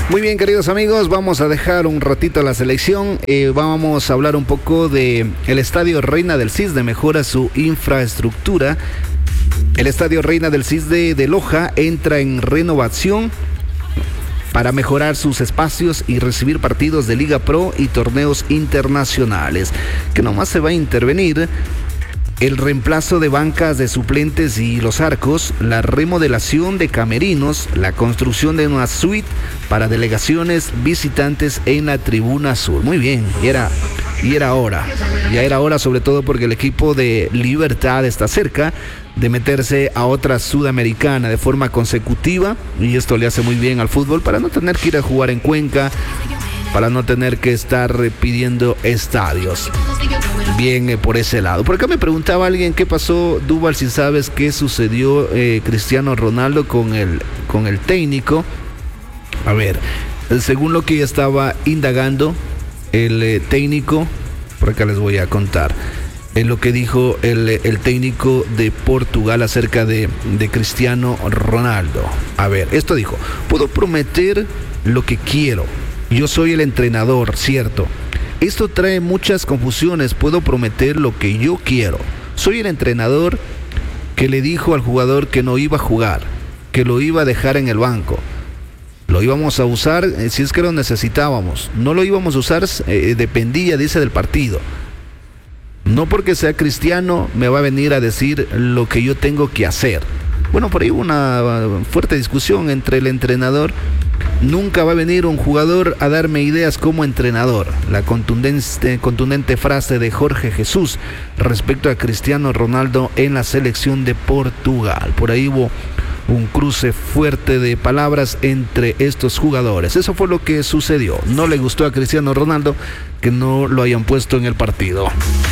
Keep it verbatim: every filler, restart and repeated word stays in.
Muy bien, queridos amigos, vamos a dejar un ratito la selección. Eh, vamos a hablar un poco de el Estadio Reina del Cisne. Mejora su infraestructura. El Estadio Reina del Cisne de Loja entra en renovación para mejorar sus espacios y recibir partidos de Liga Pro y torneos internacionales. Que nomás se va a intervenir el reemplazo de bancas de suplentes y los arcos, la remodelación de camerinos, la construcción de una suite para delegaciones visitantes en la tribuna sur. Muy bien, y era, y era hora, ya era hora, sobre todo porque el equipo de Libertad está cerca de meterse a otra sudamericana de forma consecutiva, y esto le hace muy bien al fútbol para no tener que ir a jugar en Cuenca, para no tener que estar pidiendo estadios. Bien, eh, por ese lado. Por acá me preguntaba alguien qué pasó, Duval, si sabes qué sucedió eh, Cristiano Ronaldo con el, con el técnico. A ver, según lo que ya estaba indagando el eh, técnico, por acá les voy a contar en lo que dijo el, el técnico de Portugal acerca de, de Cristiano Ronaldo. A ver, esto dijo: puedo prometer lo que quiero. Yo soy el entrenador, cierto. Esto trae muchas confusiones. Puedo prometer lo que yo quiero. Soy el entrenador que le dijo al jugador que no iba a jugar, que lo iba a dejar en el banco. Lo íbamos a usar eh, si es que lo necesitábamos. No lo íbamos a usar, eh, dependía, dice, del partido. No porque sea cristiano me va a venir a decir lo que yo tengo que hacer. Bueno, por ahí hubo una fuerte discusión entre el entrenador. Nunca va a venir un jugador a darme ideas como entrenador. La contundente, contundente frase de Jorge Jesús respecto a Cristiano Ronaldo en la selección de Portugal. Por ahí hubo un cruce fuerte de palabras entre estos jugadores. Eso fue lo que sucedió. No le gustó a Cristiano Ronaldo que no lo hayan puesto en el partido.